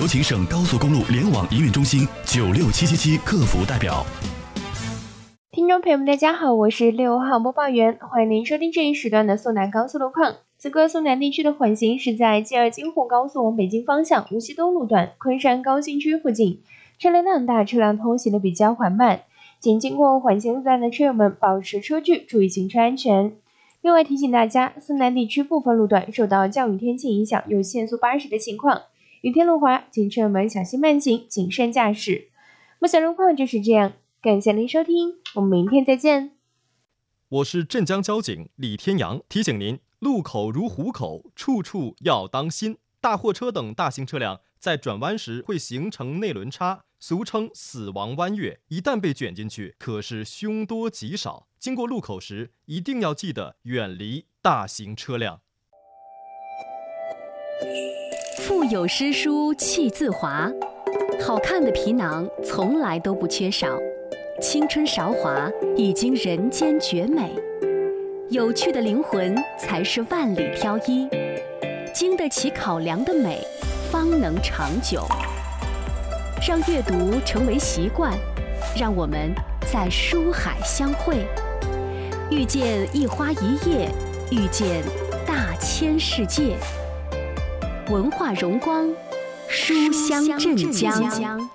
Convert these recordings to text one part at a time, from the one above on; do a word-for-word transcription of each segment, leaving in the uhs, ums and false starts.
有请省高速公路联网营运中心九六七七七客服代表。 听众朋友们，大家好，我是六号播报员，欢迎您收听这一时段的苏南高速路况。此刻苏南地区的缓行是在 G 二 京沪高速往北京方向无锡东路段昆山高新区附近，车流量大，车辆通行的比较缓慢，请经过缓行路段的车友们保持车距，注意行车安全。另外提醒大家，苏南地区部分路段受到降雨天气影响，有限速八十的情况，雨天路滑，请车友们小心慢行，谨慎驾驶。目前路况就是这样，感谢您收听，我们明天再见。 我是镇江交警李天阳，提醒您，路口如虎口，处处要当心。大货车等大型车辆在转弯时会形成内轮差，俗称死亡弯月，一旦被卷进去，可是凶多吉少。经过路口时，一定要记得远离大型车辆。 腹有诗书气自华，好看的皮囊从来都不缺少。青春韶华已经人间绝美，有趣的灵魂才是万里挑一，经得起考量的美方能长久。让阅读成为习惯，让我们在书海相会，遇见一花一叶，遇见大千世界。文化荣光，书香镇江。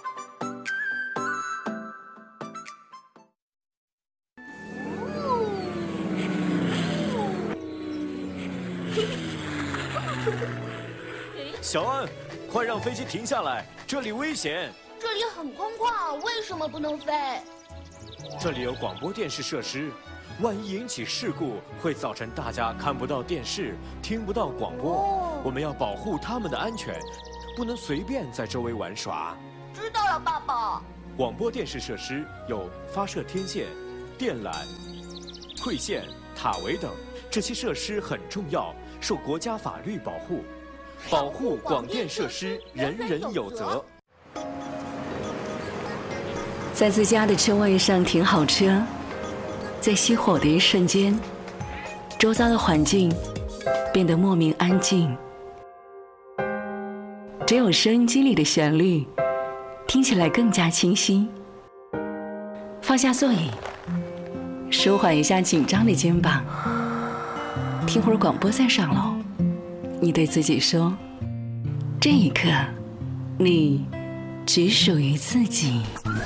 小安，快让飞机停下来，这里危险。 这里很空旷，为什么不能飞？ 这里有广播电视设施，万一引起事故，会造成大家看不到电视，听不到广播。哦，我们要保护他们的安全，不能随便在周围玩耍。 知道了，爸爸。 广播电视设施有发射天线、电缆、馈线、塔围等，这些设施很重要，受国家法律保护。保护广电设施，人人有责。 在自家的车位上停好车，在熄火的一瞬间，周遭的环境变得莫名安静。只有收音机里的旋律听起来更加清晰。放下座椅，舒缓一下紧张的肩膀，听会儿广播再上楼。你对自己说，这一刻你只属于自己。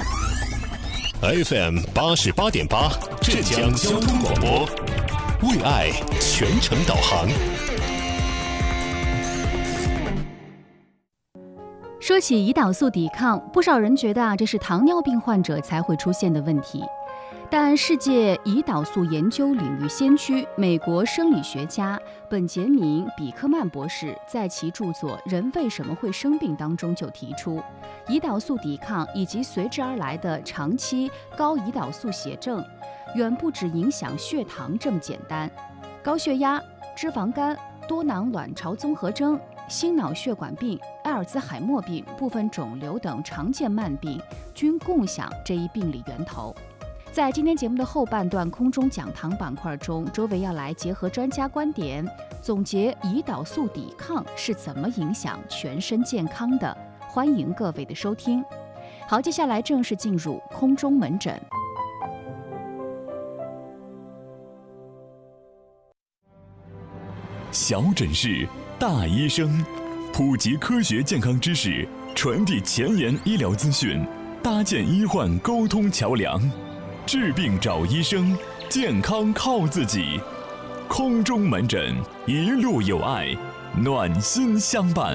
F M 八十八点八，浙江交通广播，为爱全程导航。 说起胰岛素抵抗，不少人觉得啊，这是糖尿病患者才会出现的问题。但世界胰岛素研究领域先驱、美国生理学家本杰明·比克曼博士在其著作《人为什么会生病》当中就提出，胰岛素抵抗以及随之而来的长期高胰岛素血症，远不只影响血糖这么简单。高血压、脂肪肝、多囊卵巢综合征、心脑血管病、阿尔兹海默病、部分肿瘤等常见慢病均共享这一病理源头。在今天节目的后半段空中讲堂板块中，周围要来结合专家观点，总结胰岛素抵抗是怎么影响全身健康的。欢迎各位的收听。好，接下来正式进入空中门诊。 小诊室，大医生，普及科学健康知识，传递前沿医疗资讯，搭建医患沟通桥梁。治病找医生，健康靠自己。空中门诊，一路有爱，暖心相伴。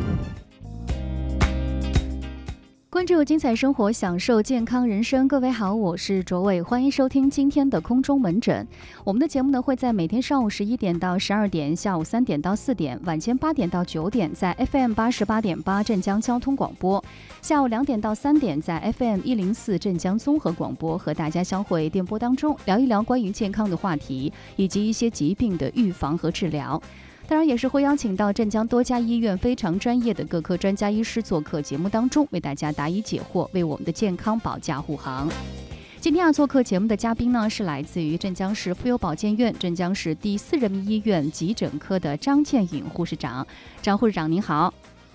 关注精彩生活，享受健康人生。各位好，我是卓伟，欢迎收听今天的空中门诊。我们的节目呢会在每天上午十一点到十二点，下午三点到四点，晚间八点到九点，在 F M 八十八点八镇江交通广播；下午两点到三点，在 F M 一零四镇江综合广播，和大家相会电波当中，聊一聊关于健康的话题，以及一些疾病的预防和治疗。当然也是会邀请到镇江多家医院非常专业的各科专家医师做客节目当中，为大家答疑解惑，为我们的健康保驾护航。今天要做客节目的嘉宾呢，是来自于镇江市妇幼保健院镇江市第四人民医院急诊科的张建颖护士长。张护士长您好。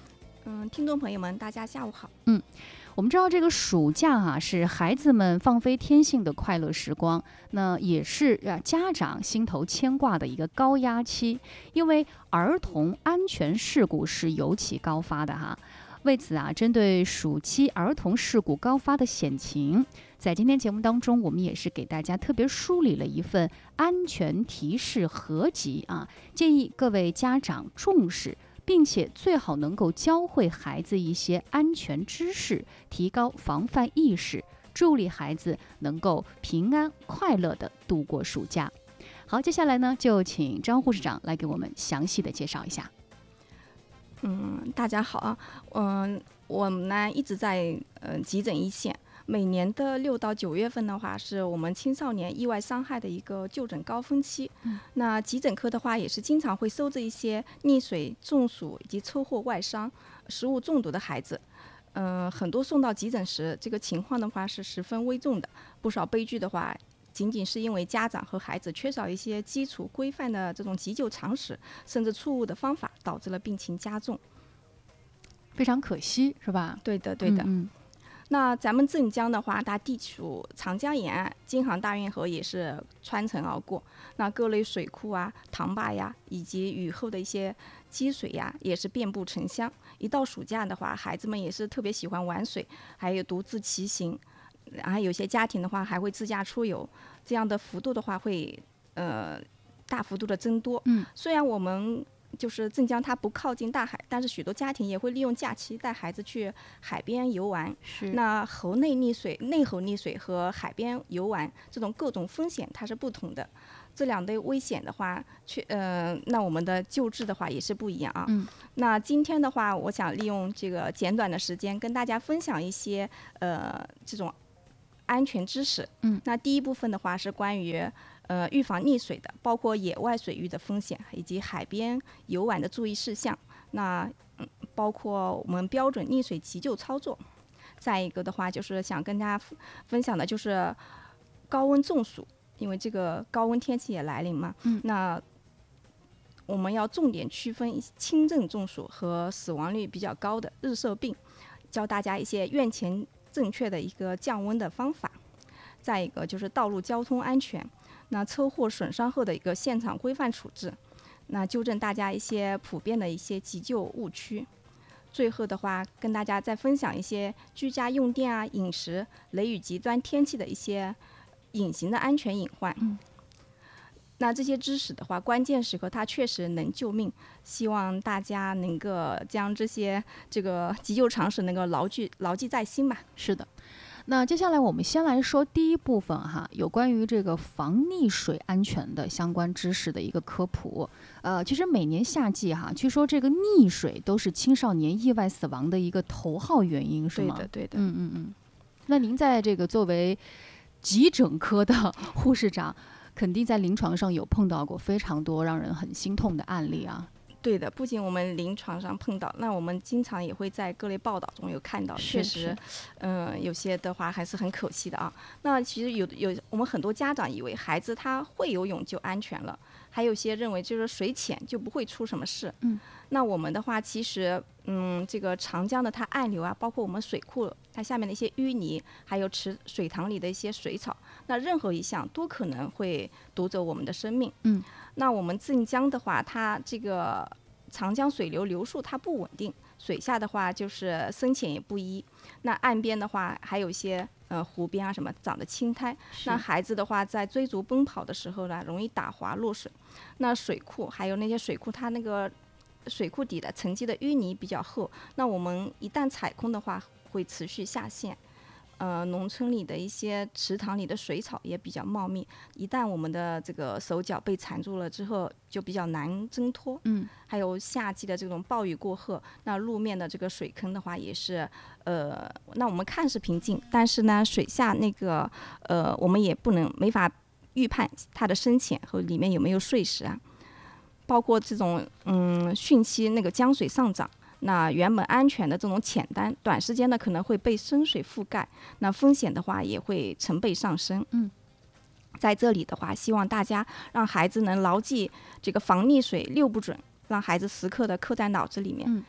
嗯，听众朋友们，大家下午好。 嗯，我们知道这个暑假啊是孩子们放飞天性的快乐时光，那也是啊家长心头牵挂的一个高压期，因为儿童安全事故是尤其高发的哈。为此啊，针对暑期儿童事故高发的险情，在今天节目当中，我们也是给大家特别梳理了一份安全提示合集啊，建议各位家长重视，并且最好能够教会孩子一些安全知识，提高防范意识，助力孩子能够平安快乐地度过暑假。好，接下来呢，就请张护士长来给我们详细的介绍一下。 嗯，大家好啊，嗯，我们呢一直在呃急诊一线，每年的六到九月份的话，是我们青少年意外伤害的一个就诊高峰期。嗯、那急诊科的话，也是经常会收治一些溺水、中暑以及车祸外伤、食物中毒的孩子。嗯、呃，很多送到急诊时，这个情况的话是十分危重的，不少悲剧的话，仅仅是因为家长和孩子缺少一些基础规范的这种急救常识，甚至错误的方法，导致了病情加重， 非常可惜，是吧？ 对的，对的。 嗯嗯， 那咱们镇江的话，它地处长江沿岸，京杭大运河也是穿城而过，那各类水库啊、塘坝呀，以及雨后的一些积水呀，也是遍布城乡。一到暑假的话，孩子们也是特别喜欢玩水，还有独自骑行。然后有些家庭的话还会自驾出游，这样的幅度的话会呃大幅度的增多。 嗯， 虽然我们就是镇江它不靠近大海，但是许多家庭也会利用假期带孩子去海边游玩。 是。 那河内溺水、内河溺水和海边游玩这种各种风险它是不同的，这两类危险的话，去呃，那我们的救治的话也是不一样啊。 嗯。 那今天的话，我想利用这个简短的时间跟大家分享一些呃这种安全知识。 嗯。 那第一部分的话是关于呃预防溺水的，包括野外水域的风险以及海边游玩的注意事项。那嗯，包括我们标准溺水急救操作。再一个的话，就是想跟大家分享的就是高温中暑。因为这个高温天气也来临嘛， 嗯， 那我们要重点区分轻症中暑和死亡率比较高的日射病，教大家一些院前正确的一个降温的方法。再一个就是道路交通安全，那车祸损伤后的一个现场规范处置，那纠正大家一些普遍的一些急救误区。最后的话，跟大家再分享一些居家用电啊、饮食、雷雨极端天气的一些隐形的安全隐患。 嗯， 那这些知识的话，关键时刻它确实能救命，希望大家能够将这些这个急救常识能够牢记牢记在心吧。 是的。那接下来我们先来说第一部分哈，有关于这个防溺水安全的相关知识的一个科普。呃，其实每年夏季哈，据说这个溺水都是青少年意外死亡的一个头号原因，是吗？ 对的，对的。 嗯嗯嗯。那您在这个作为急诊科的护士长，肯定在临床上有碰到过非常多让人很心痛的案例啊。 对的，不仅我们临床上碰到，那我们经常也会在各类报道中有看到，确实，嗯、呃，有些的话还是很可惜的啊。那其实有有我们很多家长以为孩子他会游泳就安全了，还有些认为就是水浅就不会出什么事。 嗯， 那我们的话，其实，嗯，这个长江的它暗流啊，包括我们水库它下面的一些淤泥，还有池水塘里的一些水草，那任何一项都可能会夺走我们的生命。 嗯。 那我们镇江的话，它这个长江水流流速它不稳定，水下的话就是深浅也不一。那岸边的话，还有一些呃湖边啊什么长的青苔。那孩子的话，在追逐奔跑的时候呢，容易打滑落水。那水库还有那些水库，它那个水库底的沉积的淤泥比较厚，那我们一旦踩空的话，会持续下陷。呃，农村里的一些池塘里的水草也比较茂密，一旦我们的这个手脚被缠住了之后，就比较难挣脱。 嗯， 还有夏季的这种暴雨过后，那路面的这个水坑的话，也是呃，那我们看是平静，但是呢，水下那个呃，我们也不能没法预判它的深浅和里面有没有碎石啊，包括这种嗯汛期那个江水上涨。那原本安全的这种浅滩，短时间呢可能会被深水覆盖，那风险的话也会成倍上升。 嗯， 在这里的话，希望大家让孩子能牢记这个防溺水六不准，让孩子时刻的刻在脑子里面。 嗯，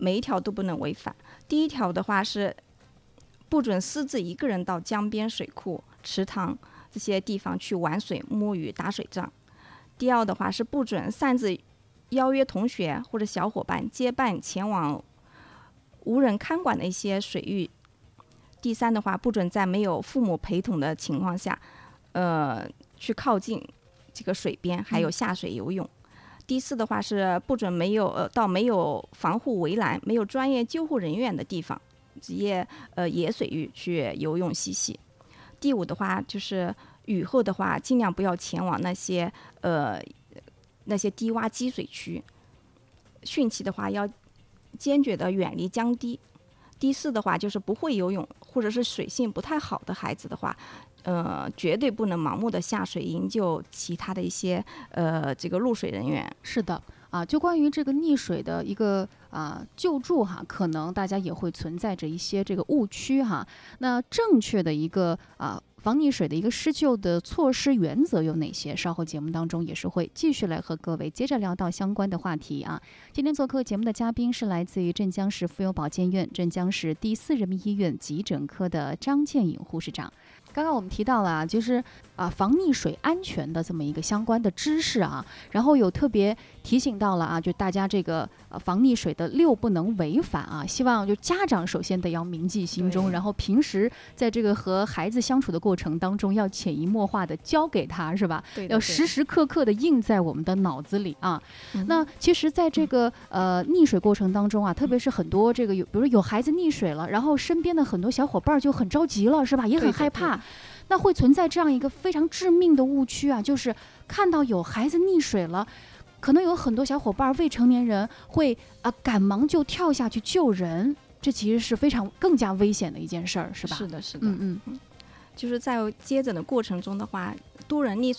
每一条都不能违反。第一条的话是不准私自一个人到江边、水库、池塘这些地方去玩水、摸鱼、打水仗。第二的话是不准擅自邀约同学或者小伙伴结伴前往无人看管的一些水域。第三的话，不准在没有父母陪同的情况下，呃，去靠近这个水边，还有下水游泳。嗯、第四的话是不准没有呃到没有防护围栏、没有专业救护人员的地方。职业呃野水域去游泳嬉戏。第五的话就是雨后的话，尽量不要前往那些呃那些低洼积水区。汛期的话，要坚决的远离江堤。第四的话就是不会游泳或者是水性不太好的孩子的话，呃，绝对不能盲目的下水营救其他的一些呃这个入水人员。 是的。啊，就关于这个溺水的一个啊救助哈，可能大家也会存在着一些这个误区哈。那正确的一个啊防溺水的一个施救的措施原则有哪些？稍后节目当中也是会继续来和各位接着聊到相关的话题啊。今天做客节目的嘉宾是来自于镇江市妇幼保健院镇江市第四人民医院急诊科的张建颖护士长。刚刚我们提到了啊，就是啊防溺水安全的这么一个相关的知识啊，然后有特别提醒到了啊，就大家这个呃防溺水的六不能违反啊，希望就家长首先得要铭记心中，然后平时在这个和孩子相处的过程当中，要潜移默化的教给他，是吧？ 对的， 要时时刻刻的印在我们的脑子里啊。嗯、那其实，在这个呃溺水过程当中啊，特别是很多这个有，比如有孩子溺水了，然后身边的很多小伙伴就很着急了，是吧？也很害怕。那会存在这样一个非常致命的误区啊，就是看到有孩子溺水了，可能有很多小伙伴未成年人会啊赶忙就跳下去救人，这其实是非常更加危险的一件事儿，是吧？ 是的，是的， 嗯嗯， 就是在接诊的过程中的话，多人溺水